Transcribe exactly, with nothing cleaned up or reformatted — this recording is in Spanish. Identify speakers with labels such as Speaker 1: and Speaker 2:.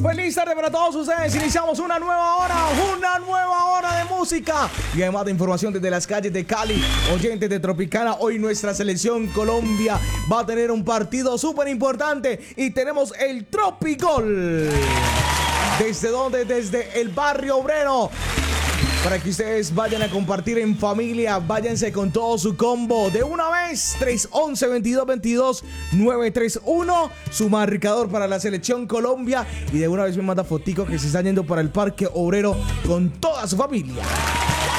Speaker 1: Feliz tarde para todos ustedes. Iniciamos una nueva hora, una nueva hora de música y además de información desde las calles de Cali. Oyentes de Tropicana, hoy nuestra selección Colombia va a tener un partido súper importante y tenemos el Tropigol. ¿Desde dónde? Desde el barrio obrero. Para que ustedes vayan a compartir en familia, váyanse con todo su combo. De una vez, tres once, veintidós veintidós, nueve tres uno, su marcador para la selección Colombia. Y de una vez me manda fotico que se están yendo para el Parque Obrero con toda su familia.